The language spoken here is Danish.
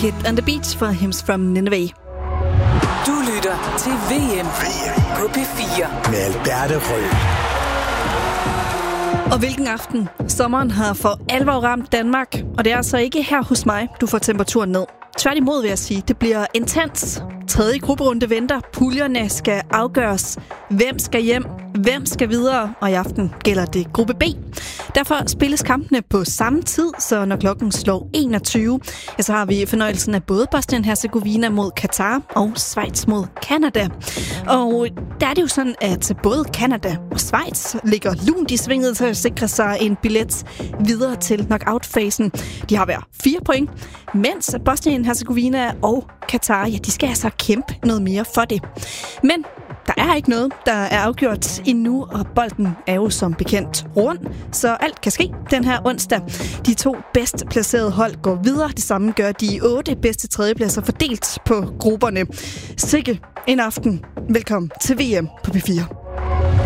Kid and the Beach for Hymns from Nineveh. Du lytter til VM på P4 med Alberte Rød. Og hvilken aften. Sommeren har for alvor ramt Danmark, og det er altså ikke her hos mig, du får temperaturen ned. Tværtimod vil jeg sige, det bliver intens. Tredje grupperunde venter. Puljerne skal afgøres. Hvem skal hjem? Hvem skal videre? Og i aften gælder det gruppe B. Derfor spilles kampene på samme tid, så når klokken slår 21, så har vi fornøjelsen af både Bosnien-Hercegovina mod Katar og Schweiz mod Canada. Og der er det jo sådan, at både Canada og Schweiz ligger lunt i svinget til at sikre sig en billet videre til knockout-fasen. De har hver 4 point, mens Bosnien-Hercegovina og Katar, ja, de skal altså kæmpe noget mere for det. Men der er ikke noget, der er afgjort endnu, og bolden er jo som bekendt rund, så alt kan ske den her onsdag. De 2 bedst placerede hold går videre. Det samme gør de 8 bedste tredjepladser fordelt på grupperne. Sikke en aften. Velkommen til VM på P4.